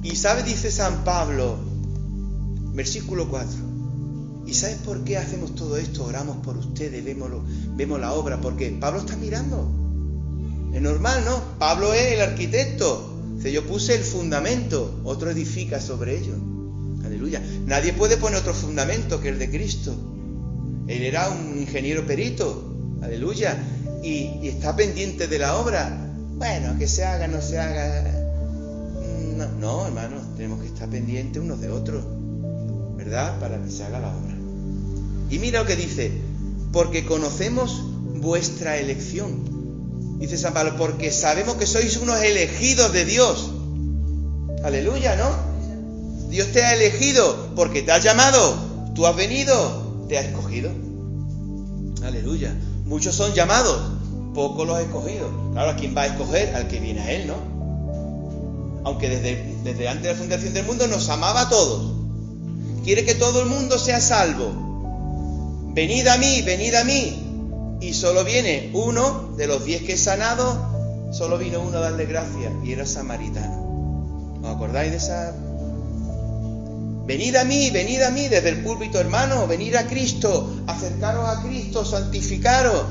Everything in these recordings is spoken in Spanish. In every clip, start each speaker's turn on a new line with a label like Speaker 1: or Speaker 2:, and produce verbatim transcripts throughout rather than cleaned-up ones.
Speaker 1: Y ¿sabes? Dice San Pablo, versículo cuatro. ¿Y sabes por qué hacemos todo esto? Oramos por ustedes, vemos, lo, vemos la obra, porque Pablo está mirando. Es normal, ¿no? Pablo es el arquitecto. Dice, yo puse el fundamento, otro edifica sobre ello. Aleluya. Nadie puede poner otro fundamento que el de Cristo. Él era un ingeniero perito. Aleluya. Y, y está pendiente de la obra. Bueno, que se haga, no se haga. No, no, hermanos, tenemos que estar pendientes unos de otros, ¿verdad? Para que se haga la obra. Y mira lo que dice, porque conocemos vuestra elección. Dice San Pablo, porque sabemos que sois unos elegidos de Dios. Aleluya, ¿no? Dios te ha elegido porque te ha llamado. Tú has venido, te ha escogido. Aleluya. Muchos son llamados, pocos los ha escogido. Claro, ¿a quién va a escoger? Al que viene a Él, ¿no? Aunque desde, desde antes de la fundación del mundo nos amaba a todos. Quiere que todo el mundo sea salvo. Venid a mí, venid a mí. Y solo viene uno de los diez que he sanado, solo vino uno a darle gracias, y era samaritano. ¿Os acordáis de esa? Venid a mí, venid a mí, desde el púlpito, hermano, venid a Cristo, acercaros a Cristo, santificaros.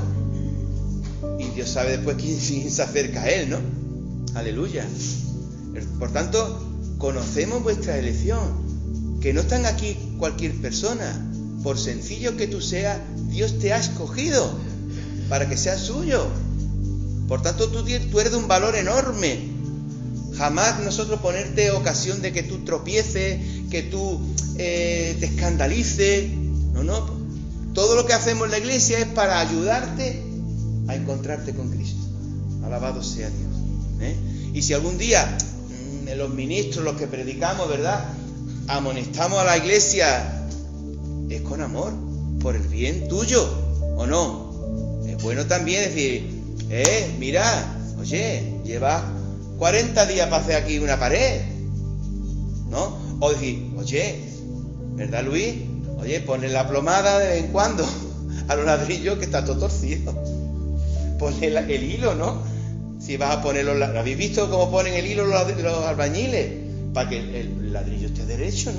Speaker 1: Y Dios sabe después quién, quién se acerca a Él, ¿no? Aleluya. Por tanto, conocemos vuestra elección, que no están aquí cualquier persona. Por sencillo que tú seas, Dios te ha escogido para que seas suyo. Por tanto, tú, tú eres de un valor enorme. Jamás nosotros ponerte ocasión de que tú tropieces, que tú eh, te escandalices. No, no. Todo lo que hacemos en la iglesia es para ayudarte a encontrarte con Cristo. Alabado sea Dios. ¿eh? Y si algún día mmm, los ministros, los que predicamos, ¿verdad?, amonestamos a la iglesia, es con amor, por el bien tuyo, ¿o no? Es bueno también decir, eh, mira, oye, llevas cuarenta días para hacer aquí una pared, ¿no? O decir, oye, ¿verdad, Luis? Oye, ponle la plomada de vez en cuando a los ladrillos que está todo torcido. Ponle la, el hilo, ¿no? Si vas a poner los ladrillos, ¿habéis visto cómo ponen el hilo los, los albañiles? Para que el, el ladrillo esté derecho,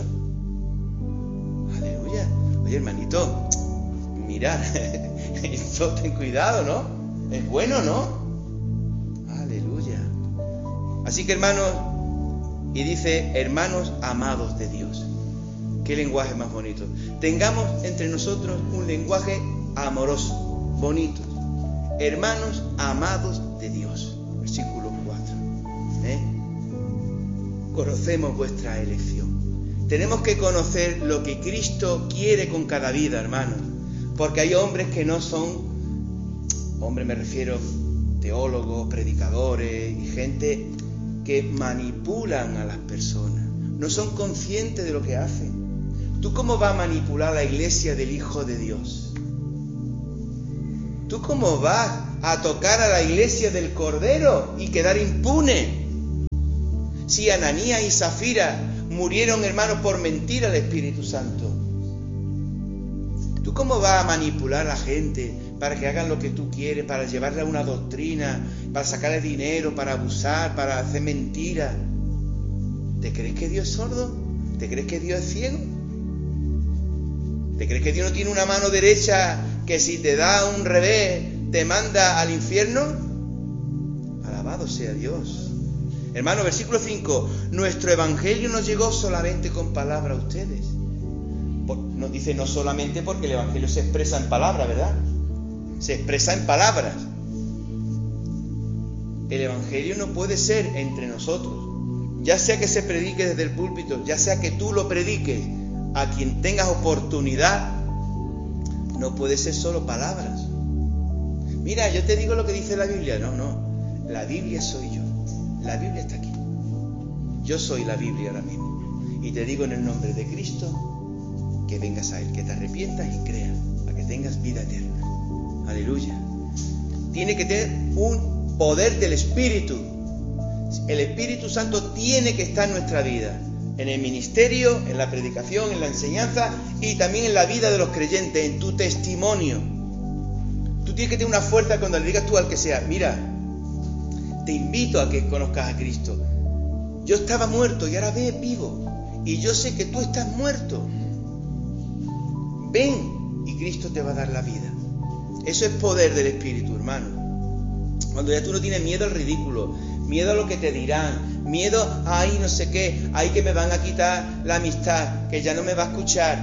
Speaker 1: ¿no? Aleluya. Oye, hermanito, mira, esto ten cuidado, ¿no? Es bueno, ¿no? Aleluya. Así que, hermanos, y dice, hermanos amados de Dios. Qué lenguaje más bonito. Tengamos entre nosotros un lenguaje amoroso, bonito. Hermanos amados de Dios. Versículo cuatro. ¿Eh? Conocemos vuestra elección. Tenemos que conocer lo que Cristo quiere con cada vida, hermanos. Porque hay hombres que no son, hombres me refiero, teólogos, predicadores y gente que manipulan a las personas. No son conscientes de lo que hacen. ¿Tú cómo vas a manipular la iglesia del Hijo de Dios? ¿Tú cómo vas a tocar a la iglesia del Cordero y quedar impune? Si Ananías y Zafira murieron, hermanos, por mentir al Espíritu Santo. ¿Tú cómo vas a manipular a la gente para que hagan lo que tú quieres, para llevarle a una doctrina, para sacarle dinero, para abusar, para hacer mentiras? ¿Te crees que Dios es sordo? ¿Te crees que Dios es ciego? ¿Te crees que Dios no tiene una mano derecha que si te da un revés te manda al infierno? Alabado sea Dios. Hermano, versículo cinco. Nuestro evangelio no llegó solamente con palabras a ustedes. Nos dice no solamente porque el evangelio se expresa en palabras, ¿verdad? Se expresa en palabras. El evangelio no puede ser entre nosotros. Ya sea que se predique desde el púlpito, ya sea que tú lo prediques a quien tengas oportunidad, no puede ser solo palabras. Mira, yo te digo lo que dice la Biblia. No, no. La Biblia soy yo. La Biblia está aquí. Yo soy la Biblia ahora mismo. Y te digo en el nombre de Cristo que vengas a Él, que te arrepientas y creas, para que tengas vida eterna. Aleluya. Tiene que tener un poder del Espíritu. El Espíritu Santo tiene que estar en nuestra vida. En el ministerio, en la predicación, en la enseñanza y también en la vida de los creyentes, en tu testimonio. Tú tienes que tener una fuerza cuando le digas tú al que sea, mira, te invito a que conozcas a Cristo. Yo estaba muerto y ahora ves vivo. Y yo sé que tú estás muerto. Ven y Cristo te va a dar la vida. Eso es poder del Espíritu, hermano. Cuando ya tú no tienes miedo al ridículo, miedo a lo que te dirán, miedo a ahí no sé qué, ahí que me van a quitar la amistad, que ya no me va a escuchar.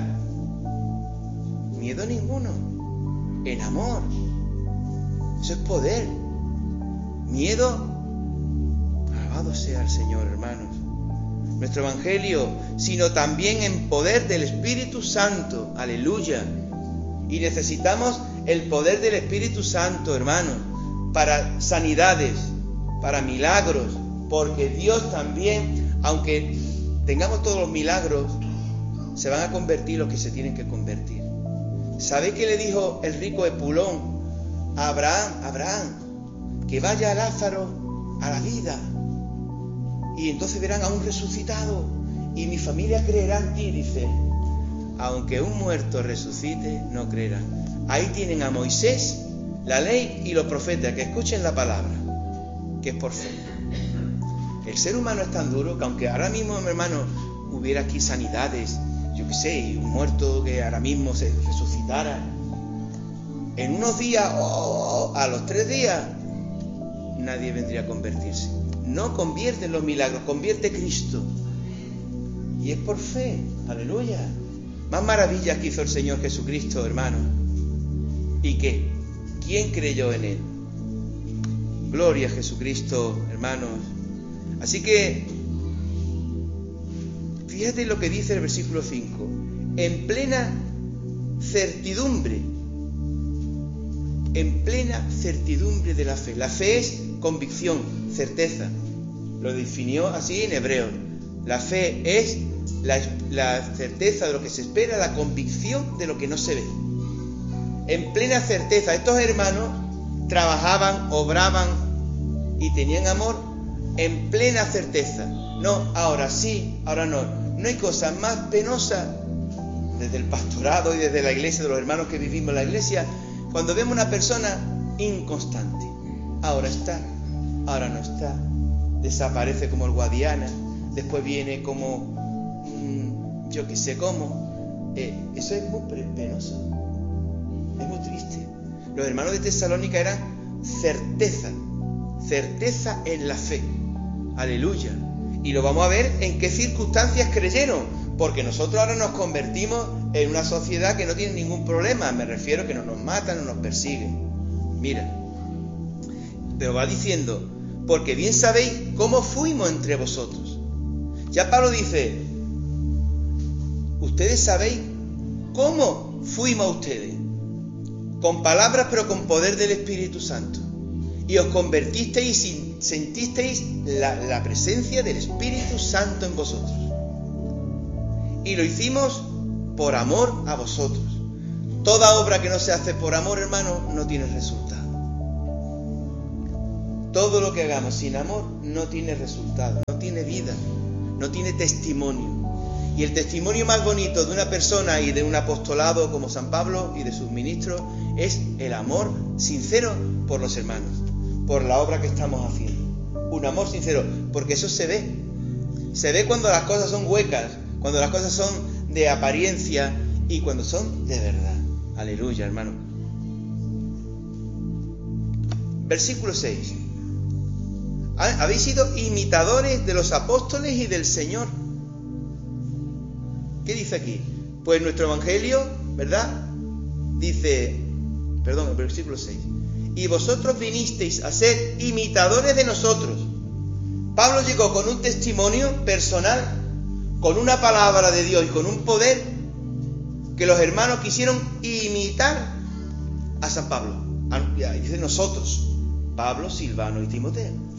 Speaker 1: Miedo ninguno. En amor. Eso es poder. Miedo. Alabado sea el Señor, hermanos. Nuestro Evangelio, sino también en poder del Espíritu Santo. Aleluya. Y necesitamos el poder del Espíritu Santo, hermanos, para sanidades, para milagros, porque Dios también, aunque tengamos todos los milagros, se van a convertir los que se tienen que convertir. ¿Sabéis qué le dijo el rico Epulón a Abraham? Abraham, que vaya a Lázaro a la vida, y entonces verán a un resucitado, y mi familia creerá en ti, dice. Aunque un muerto resucite, no creerán. Ahí tienen a Moisés, la ley y los profetas, que escuchen la palabra, que es por fe. El ser humano es tan duro que aunque ahora mismo, mi hermano, hubiera aquí sanidades, yo qué sé, y un muerto que ahora mismo se resucitara, en unos días, oh, a los tres días, nadie vendría a convertirse. No convierte en los milagros, convierte Cristo. Y es por fe, aleluya. Más maravillas que hizo el Señor Jesucristo, hermano. ¿Y qué? ¿Quién creyó en Él? Gloria a Jesucristo, hermanos. Así que, fíjate lo que dice el versículo cinco. En plena certidumbre. En plena certidumbre de la fe. La fe es convicción, certeza. Lo definió así en hebreo. La fe es la, la certeza de lo que se espera, la convicción de lo que no se ve. En plena certeza. Estos hermanos trabajaban, obraban y tenían amor en plena certeza. No, ahora sí, ahora no. No hay cosa más penosa desde el pastorado y desde la iglesia, de los hermanos que vivimos en la iglesia, cuando vemos una persona inconstante. Ahora está, ahora no está. Desaparece como el Guadiana, después viene como, mmm, yo qué sé cómo. Eh, eso es muy penoso, es muy triste. Los hermanos de Tesalónica eran certeza, certeza en la fe. Aleluya. Y lo vamos a ver en qué circunstancias creyeron, porque nosotros ahora nos convertimos en una sociedad que no tiene ningún problema. Me refiero a que no nos matan, no nos persiguen. Mira, pero va diciendo, porque bien sabéis cómo fuimos entre vosotros. Ya Pablo dice, ustedes sabéis cómo fuimos a ustedes, con palabras pero con poder del Espíritu Santo, y os convertisteis y sentisteis la, la presencia del Espíritu Santo en vosotros, y lo hicimos por amor a vosotros. Toda obra que no se hace por amor, hermano, no tiene resultado. Todo lo que hagamos sin amor no tiene resultado, no tiene vida, no tiene testimonio. Y el testimonio más bonito de una persona y de un apostolado como San Pablo y de sus ministros es el amor sincero por los hermanos, por la obra que estamos haciendo. Un amor sincero, porque eso se ve. Se ve cuando las cosas son huecas, cuando las cosas son de apariencia y cuando son de verdad. Aleluya, hermano. Versículo seis. Habéis sido imitadores de los apóstoles y del Señor. ¿Qué dice aquí? Pues nuestro Evangelio, ¿verdad? Dice, perdón, el versículo seis. Y vosotros vinisteis a ser imitadores de nosotros. Pablo llegó con un testimonio personal, con una palabra de Dios y con un poder que los hermanos quisieron imitar a San Pablo. Dice nosotros, Pablo, Silvano y Timoteo.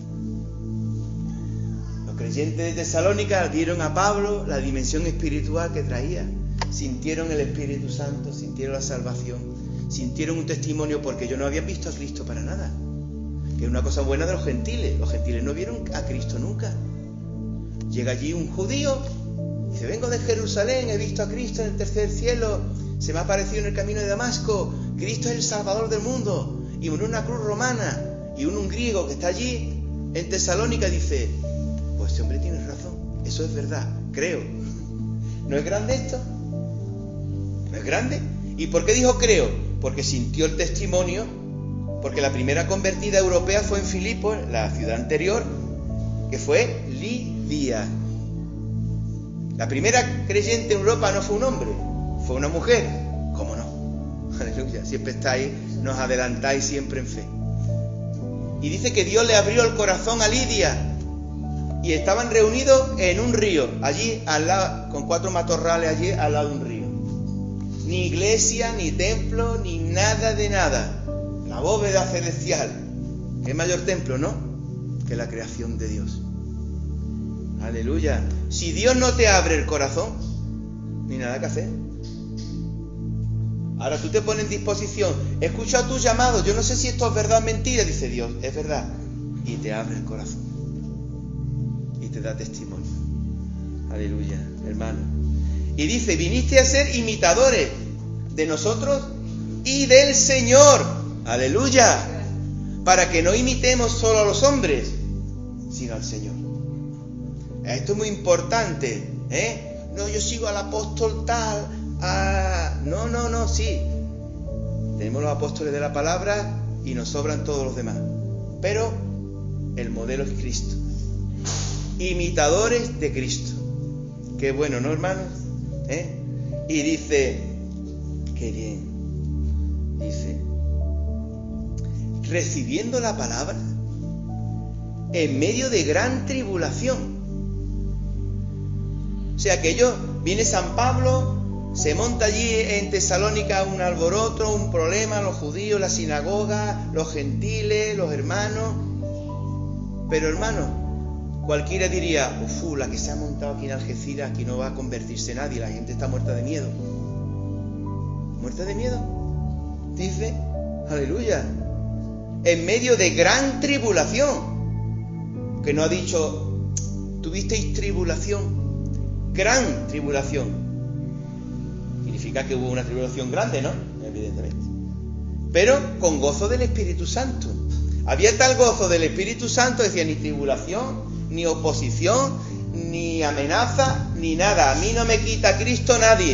Speaker 1: Los creyentes de Tesalónica dieron a Pablo la dimensión espiritual que traía. Sintieron el Espíritu Santo, sintieron la salvación, sintieron un testimonio, porque ellos no habían visto a Cristo para nada. Que es una cosa buena de los gentiles. Los gentiles no vieron a Cristo nunca. Llega allí un judío, dice, vengo de Jerusalén, he visto a Cristo en el tercer cielo, se me ha aparecido en el camino de Damasco, Cristo es el Salvador del mundo, y en una cruz romana, y un, un griego que está allí en Tesalónica dice, pues este hombre tiene razón. Eso es verdad, creo. ¿No es grande esto? ¿No es grande? ¿Y por qué dijo creo? Porque sintió el testimonio, porque la primera convertida europea fue en Filipos, la ciudad anterior, que fue Lidia. La primera creyente en Europa no fue un hombre, fue una mujer. ¿Cómo no? Aleluya, siempre estáis, nos adelantáis siempre en fe. Y dice que Dios le abrió el corazón a Lidia. Y estaban reunidos en un río, allí al lado, con cuatro matorrales allí al lado de un río. Ni iglesia, ni templo, ni nada de nada. La bóveda celestial. ¿Qué mayor templo, no? Que la creación de Dios. Aleluya. Si Dios no te abre el corazón, ni nada que hacer. Ahora tú te pones en disposición. He escuchado tu llamado. Yo no sé si esto es verdad o mentira. Dice Dios, es verdad. Y te abre el corazón. Y te da testimonio. Aleluya, hermano. Y dice, viniste a ser imitadores de nosotros y del Señor. Aleluya. Para que no imitemos solo a los hombres, sino al Señor. Esto es muy importante, ¿eh? No, yo sigo al apóstol tal. A... No, no, no, sí. Tenemos los apóstoles de la palabra y nos sobran todos los demás. Pero el modelo es Cristo. Imitadores de Cristo. Qué bueno, ¿no, hermanos? ¿Eh? Y dice, qué bien, dice, recibiendo la palabra en medio de gran tribulación. O sea que ellos, viene San Pablo, se monta allí en Tesalónica un alboroto, un problema, los judíos, la sinagoga, los gentiles, los hermanos. Pero hermanos, cualquiera diría, uf, la que se ha montado aquí en Algeciras, aquí no va a convertirse nadie, la gente está muerta de miedo. ¿Muerta de miedo? Dice, aleluya. En medio de gran tribulación. Que no ha dicho, tuvisteis tribulación. Gran tribulación. Significa que hubo una tribulación grande, ¿no? Evidentemente. Pero con gozo del Espíritu Santo. Había tal gozo del Espíritu Santo, decía, ni tribulación, ni oposición, ni amenaza, ni nada. A mí no me quita Cristo nadie.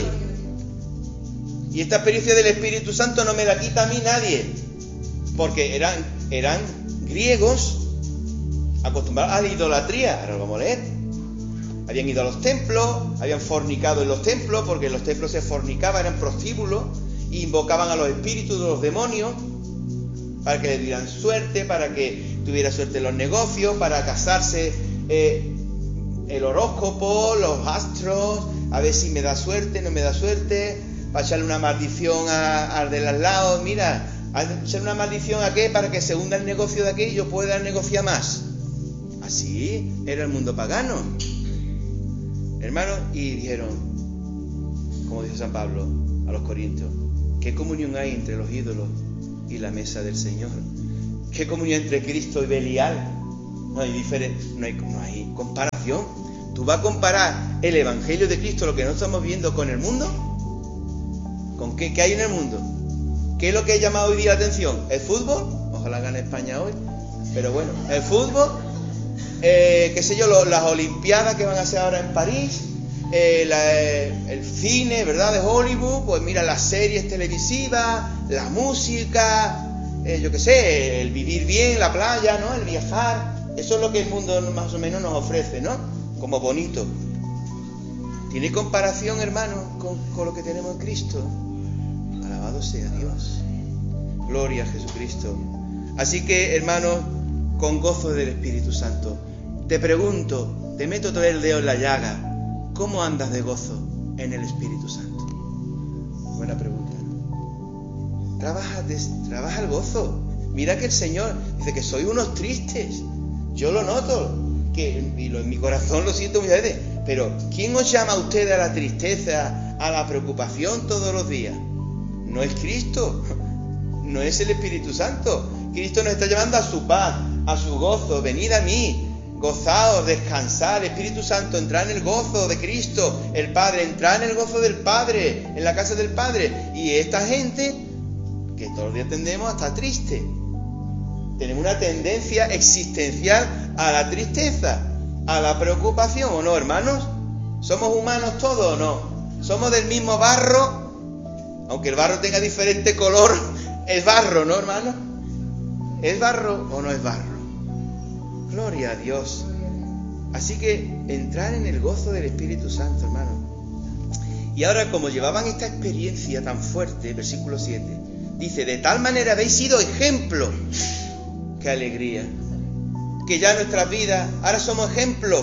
Speaker 1: Y esta experiencia del Espíritu Santo no me la quita a mí nadie. Porque eran, eran griegos acostumbrados a la idolatría. Ahora lo vamos a leer. Habían ido a los templos, habían fornicado en los templos, porque en los templos se fornicaba, eran prostíbulos, e invocaban a los espíritus de los demonios para que le dieran suerte, para que tuviera suerte en los negocios, para casarse, eh, el horóscopo, los astros, a ver si me da suerte, no me da suerte, para echarle una maldición al de al lado. Mira, echarle una maldición a qué, para que se hunda el negocio de aquí y yo pueda negociar más. Así era el mundo pagano, hermanos. Y dijeron, como dice San Pablo a los corintios, ¿qué comunión hay entre los ídolos y la mesa del Señor? ¿Qué comunión entre Cristo y Belial? No hay diferencia, no hay, no hay comparación. ¿Tú vas a comparar el Evangelio de Cristo, lo que no estamos viendo, con el mundo? ¿Con qué, qué hay en el mundo? ¿Qué es lo que ha llamado hoy día la atención? ¿El fútbol? Ojalá gane España hoy. Pero bueno, el fútbol, eh, qué sé yo, lo, las olimpiadas que van a hacer ahora en París, eh, la, el cine, ¿verdad?, de Hollywood. Pues mira, las series televisivas, la música, eh, yo qué sé, el vivir bien, la playa, ¿no?, el viajar. Eso es lo que el mundo más o menos nos ofrece, ¿no?, como bonito. ¿Tiene comparación, hermano, con, con lo que tenemos en Cristo? Alabado sea Dios. Gloria a Jesucristo. Así que, hermanos, con gozo del Espíritu Santo, te pregunto, te meto todo el dedo en la llaga, ¿cómo andas de gozo en el Espíritu Santo? Buena pregunta. Trabaja, trabaja el gozo. Mira que el Señor dice que sois unos tristes. Yo lo noto, que y lo, en mi corazón lo siento muchas veces. Pero ¿quién os llama a ustedes a la tristeza, a la preocupación todos los días? No es Cristo, no es el Espíritu Santo. Cristo nos está llamando a su paz, a su gozo. Venid a mí, gozaos, descansad. Espíritu Santo, entrad en el gozo de Cristo, el Padre, entrad en el gozo del Padre, en la casa del Padre. Y esta gente, que todos los días tendemos a estar triste, tenemos una tendencia existencial a la tristeza. a la preocupación, ¿o no, hermanos? ¿Somos humanos todos o no? ¿Somos del mismo barro? Aunque el barro tenga diferente color, es barro, ¿no, hermanos? ¿Es barro o no es barro? Gloria a Dios. Así que entrar en el gozo del Espíritu Santo, hermano. Y ahora, como llevaban esta experiencia tan fuerte, versículo siete, dice, de tal manera habéis sido ejemplo. ¡Qué alegría! Que ya en nuestras vidas ahora somos ejemplos.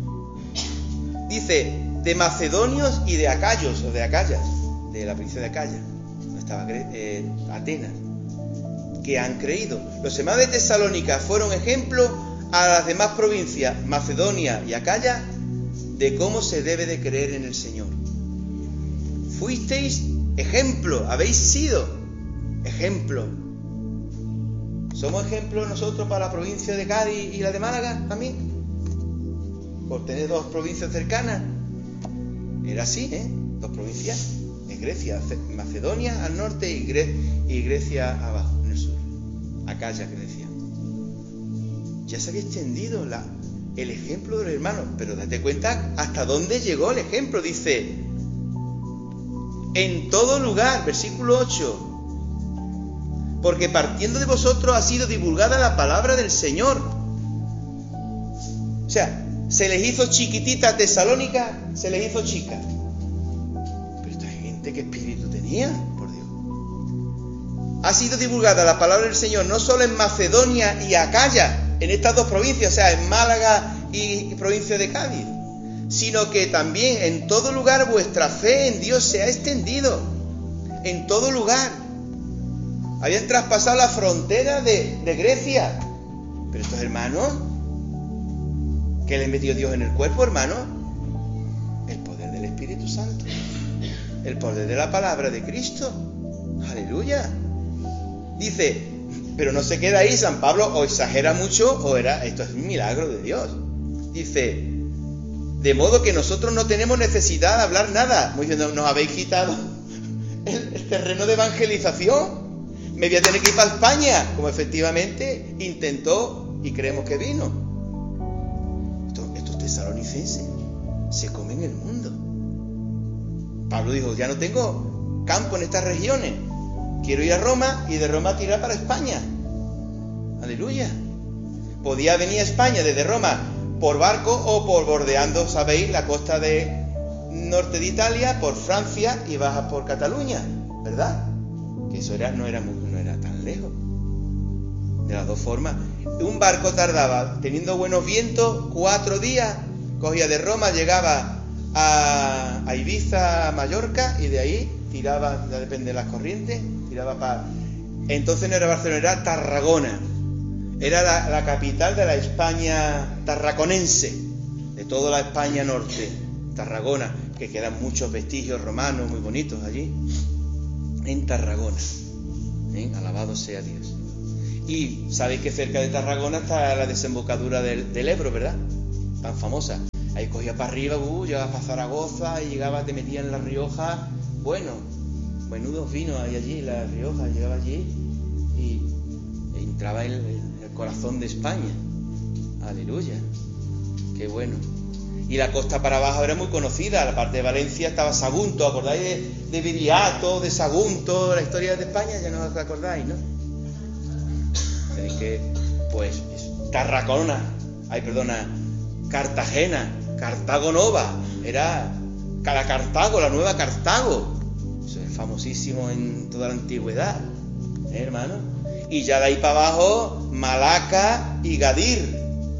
Speaker 1: Dice, de macedonios y de acayos, o de acayas, de la provincia de Acaya, donde estaba eh, Atenas, que han creído. Los hermanos de Tesalónica fueron ejemplo a las demás provincias, Macedonia y Acaya, de cómo se debe de creer en el Señor. Fuisteis ejemplo, habéis sido ejemplo. ¿Somos ejemplo nosotros para la provincia de Cádiz y la de Málaga también? Por tener dos provincias cercanas. Era así, ¿eh? Dos provincias en Grecia, Macedonia al norte y, Gre- y Grecia abajo, en el sur. Acaya, que decía. Ya se había extendido la, el ejemplo de los hermanos, pero date cuenta hasta dónde llegó el ejemplo. Dice, en todo lugar, versículo ocho, porque partiendo de vosotros ha sido divulgada la palabra del Señor. O sea, se les hizo chiquitita a Tesalónica, se les hizo chica. Pero esta gente, ¿qué espíritu tenía? Por Dios. Ha sido divulgada la palabra del Señor no solo en Macedonia y Acaya, en estas dos provincias, o sea, en Málaga y, y provincia de Cádiz, sino que también en todo lugar vuestra fe en Dios se ha extendido. En todo lugar. Habían traspasado la frontera de, de Grecia. Pero estos hermanos, ¿qué les metió Dios en el cuerpo, hermano? El poder del Espíritu Santo. El poder de la palabra de Cristo. Aleluya. Dice, pero no se queda ahí. San Pablo o exagera mucho o era, esto es un milagro de Dios. Dice, de modo que nosotros no tenemos necesidad de hablar nada. Muy bien, nos habéis quitado el, el terreno de evangelización. Me voy a tener que ir para España, como efectivamente intentó y creemos que vino. Estos, estos tesalonicenses se comen el mundo. Pablo dijo, ya no tengo campo en estas regiones. Quiero ir a Roma y de Roma tirar para España. Aleluya. Podía venir a España desde Roma por barco o por bordeando, sabéis, la costa de norte de Italia, por Francia y bajas por Cataluña, ¿verdad? Que eso era, no, era muy, no era tan lejos. De las dos formas. Un barco tardaba, teniendo buenos vientos, cuatro días. Cogía de Roma, llegaba a, a Ibiza, a Mallorca, y de ahí tiraba, ya depende de las corrientes, tiraba para... Entonces no era Barcelona, era Tarragona. Era la, la capital de la España tarraconense, de toda la España norte, Tarragona, que quedan muchos vestigios romanos muy bonitos allí, en Tarragona. ¿Eh? Alabado sea Dios. Y sabéis que cerca de Tarragona está la desembocadura del, del Ebro, ¿verdad? Tan famosa. Ahí cogía para arriba, uh, llegabas para Zaragoza y llegaba, te metía en La Rioja. Bueno, menudos vinos hay allí, La Rioja, llegaba allí y entraba en el, el corazón de España. Aleluya. Qué bueno. Y la costa para abajo era muy conocida. La parte de Valencia estaba Sagunto. ¿Acordáis de, de Viriato, de Sagunto, la historia de España? Ya no os acordáis, ¿no? Sabéis que, pues, Tarragona, ay, perdona, Cartagena, Cartago Nova, era la Cartago, la nueva Cartago. Eso es famosísimo en toda la antigüedad, ¿eh, hermano? Y ya de ahí para abajo, Malaca y Gadir.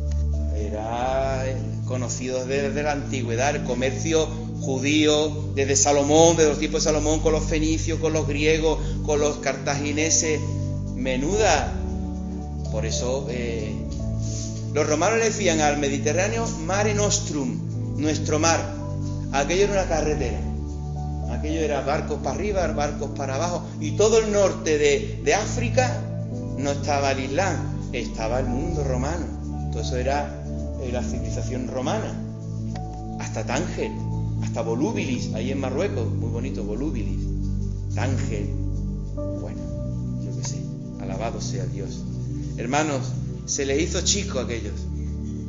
Speaker 1: Era conocido desde la antigüedad, el comercio judío, desde Salomón, desde los tiempos de Salomón, con los fenicios, con los griegos, con los cartagineses. Menuda. Por eso eh, los romanos le decían al Mediterráneo Mare Nostrum, nuestro mar. Aquello era una carretera. Aquello era barcos para arriba, barcos para abajo. Y todo el norte de, de África no estaba el Islam, estaba el mundo romano. Todo eso era eh, la civilización romana. Hasta Tánger, hasta Volubilis, ahí en Marruecos, muy bonito, Volubilis, Tánger. Bueno, yo qué sé, alabado sea Dios. Hermanos, se les hizo chico a aquellos.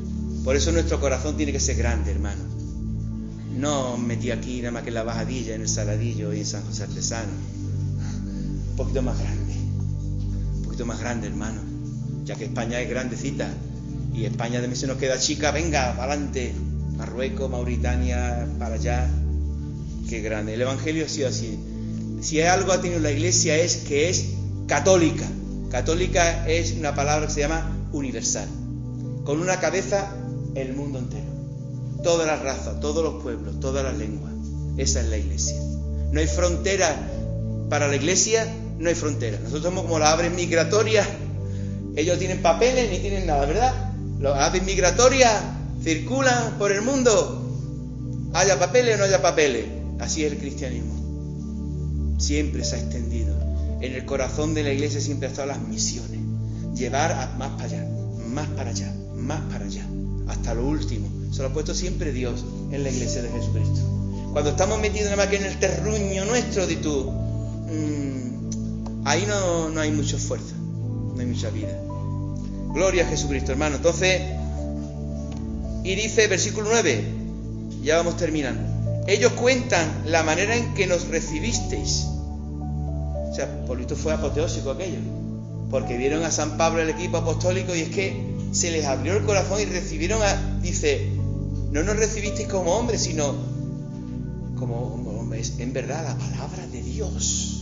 Speaker 1: Por eso nuestro corazón tiene que ser grande, hermano. No metí aquí nada más que en la Bajadilla, en el Saladillo y en San José Artesano. Un poquito más grande. Un poquito más grande, hermano. Ya que España es grandecita. Y España también se nos queda chica. Venga, para adelante. Marruecos, Mauritania, para allá. Qué grande. El Evangelio ha sido así. Si algo ha tenido la Iglesia es que es católica. Católica es una palabra que se llama universal. Con una cabeza, el mundo entero. Todas las razas, todos los pueblos, todas las lenguas. Esa es la Iglesia. No hay frontera para la Iglesia, no hay frontera. Nosotros somos como las aves migratorias. Ellos tienen papeles ni tienen nada, ¿verdad? Las aves migratorias circulan por el mundo. Haya papeles o no haya papeles. Así es el cristianismo. Siempre se ha extendido. En el corazón de la Iglesia siempre han estado las misiones. Llevar a más para allá, más para allá, más para allá. Hasta lo último. Se lo ha puesto siempre Dios en la Iglesia de Jesucristo. Cuando estamos metidos nada más que en el terruño nuestro de tú, mmm, ahí no, no hay mucha fuerza, no hay mucha vida. Gloria a Jesucristo, hermano. Entonces, y dice versículo nueve, ya vamos terminando. Ellos cuentan la manera en que nos recibisteis. O sea, por esto fue apoteósico aquello, porque vieron a San Pablo, el equipo apostólico, y es que se les abrió el corazón y recibieron a, dice, no nos recibisteis como hombres, sino como hombres, en verdad, la palabra de Dios.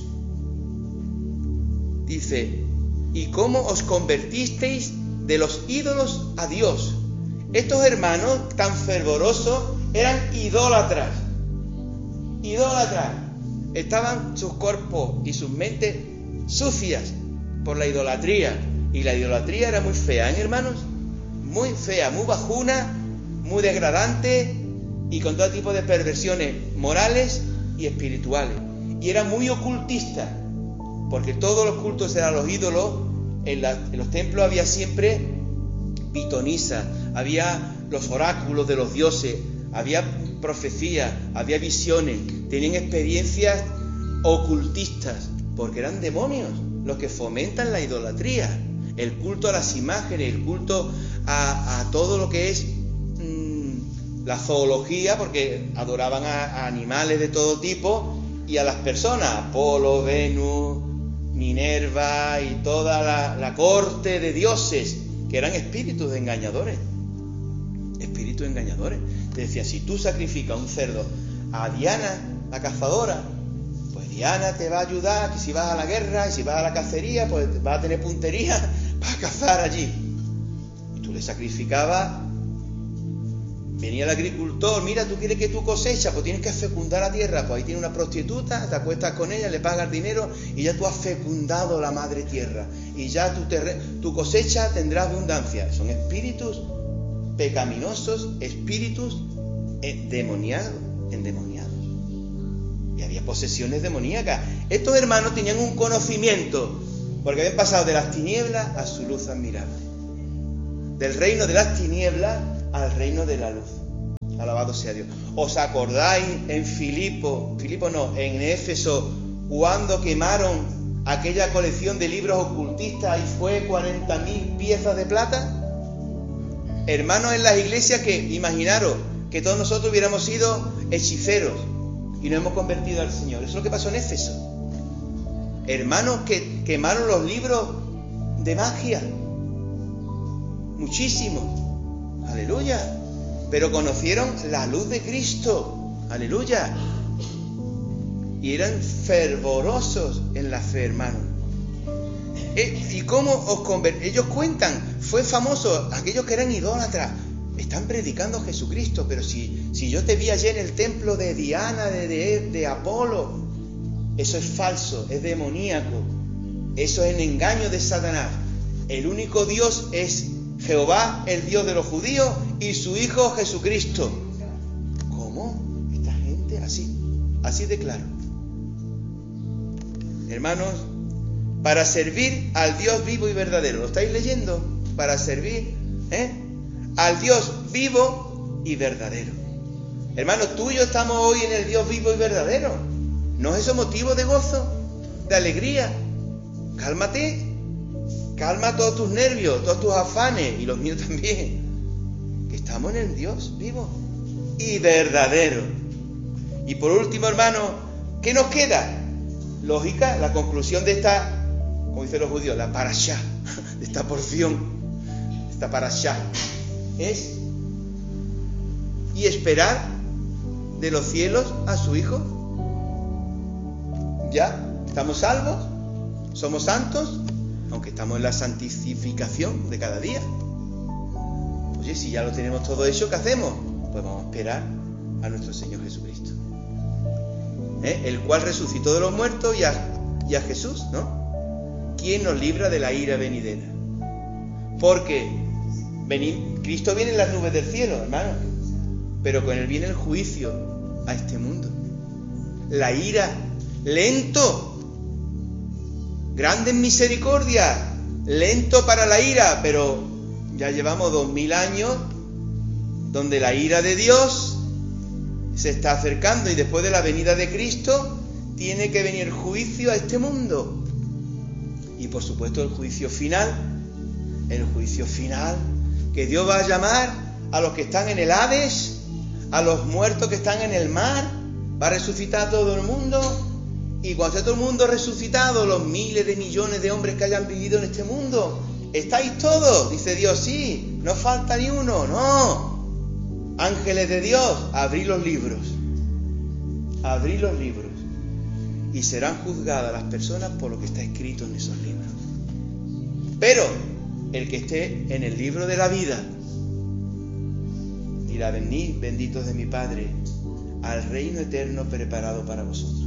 Speaker 1: Dice, ¿y cómo os convertisteis de los ídolos a Dios? Estos hermanos tan fervorosos eran idólatras. Idólatras. Estaban sus cuerpos y sus mentes sucias por la idolatría. Y la idolatría era muy fea, ¿eh, hermanos? Muy fea, muy bajuna, muy degradante y con todo tipo de perversiones morales y espirituales. Y era muy ocultista, porque todos los cultos eran los ídolos. En, la, en los templos había siempre pitonisa, había los oráculos de los dioses, había profecías, había visiones, tenían experiencias ocultistas, porque eran demonios los que fomentan la idolatría, el culto a las imágenes, el culto a, a todo lo que es mmm, la zoología, porque adoraban a, a animales de todo tipo y a las personas, Apolo, Venus, Minerva y toda la, la corte de dioses, que eran espíritus engañadores. Espíritus engañadores. Te decía, si tú sacrificas un cerdo a Diana, la cazadora, pues Diana te va a ayudar, que si vas a la guerra y si vas a la cacería, pues vas a tener puntería para cazar allí. Y tú le sacrificabas. Venía el agricultor, mira, tú quieres que tu cosecha, pues tienes que fecundar la tierra, pues ahí tiene una prostituta, te acuestas con ella, le pagas dinero y ya tú has fecundado la madre tierra y ya tu, terre- tu cosecha tendrá abundancia. Son espíritus pecaminosos, espíritus endemoniados, endemoniados. Y había posesiones demoníacas. Estos hermanos tenían un conocimiento, porque habían pasado de las tinieblas a su luz admirable, del reino de las tinieblas al reino de la luz. Alabado sea Dios. ¿Os acordáis en Filipo, Filipo no, en Éfeso, cuando quemaron aquella colección de libros ocultistas y fue cuarenta mil piezas de plata? Hermanos en las iglesias que, imaginaros, que todos nosotros hubiéramos sido hechiceros y nos hemos convertido al Señor. Eso es lo que pasó en Éfeso. Hermanos que quemaron los libros de magia. Muchísimos. Aleluya. Pero conocieron la luz de Cristo. Aleluya. Y eran fervorosos en la fe, hermano. ¿Y cómo os convertís? Ellos cuentan, fue famoso, aquellos que eran idólatras, están predicando a Jesucristo, pero si, si yo te vi ayer en el templo de Diana, de, de, de Apolo, eso es falso, es demoníaco, eso es el engaño de Satanás. El único Dios es Jehová, el Dios de los judíos, y su Hijo Jesucristo. ¿Cómo? Esta gente así, así de claro. Hermanos, para servir al Dios vivo y verdadero. ¿Lo estáis leyendo? Para servir ¿eh? al Dios vivo y verdadero. Hermanos, tú y yo estamos hoy en el Dios vivo y verdadero. ¿No es eso motivo de gozo, de alegría? Cálmate. Calma todos tus nervios, todos tus afanes, y los míos también. que estamos en el Dios vivo y verdadero. Y por último, hermano, ¿qué nos queda? Lógica, la conclusión de esta, como dicen los judíos, la parashá, de esta porción, esta parashá, es y esperar de los cielos a su Hijo. Ya, estamos salvos, somos santos, aunque estamos en la santificación de cada día. Oye, si ya lo tenemos todo hecho, ¿qué hacemos? Pues vamos a esperar a nuestro Señor Jesucristo, ¿eh? El cual resucitó de los muertos, y a, y a Jesús, ¿no? Quien nos libra de la ira venidera. Porque venir, Cristo viene en las nubes del cielo, hermano, pero con él viene el juicio a este mundo. La ira, lento, grande en misericordia, lento para la ira, pero ya llevamos dos mil años donde la ira de Dios se está acercando, y después de la venida de Cristo tiene que venir juicio a este mundo. Y por supuesto el juicio final, el juicio final, que Dios va a llamar a los que están en el Hades, a los muertos que están en el mar, va a resucitar a todo el mundo. Y cuando esté todo el mundo resucitado, los miles de millones de hombres que hayan vivido en este mundo, ¿estáis todos? Dice Dios, sí, no falta ni uno, no. Ángeles de Dios, abrid los libros, abrid los libros, y serán juzgadas las personas por lo que está escrito en esos libros. Pero el que esté en el libro de la vida dirá: venid, benditos de mi Padre, al reino eterno preparado para vosotros.